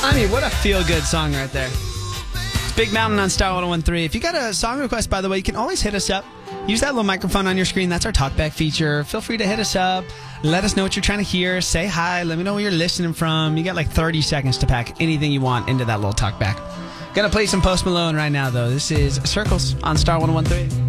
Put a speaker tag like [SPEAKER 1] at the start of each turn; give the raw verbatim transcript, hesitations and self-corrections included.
[SPEAKER 1] Blimey, what a feel-good song right there. It's Big Mountain on Star one oh one three. If you got a song request, by the way, you can always hit us up. Use that little microphone on your screen. That's our talkback feature. Feel free to hit us up. Let us know what you're trying to hear. Say hi. Let me know where you're listening from. You got like thirty seconds to pack anything you want into that little talkback. Gonna play some Post Malone right now, though. This is Circles on Star one oh one three.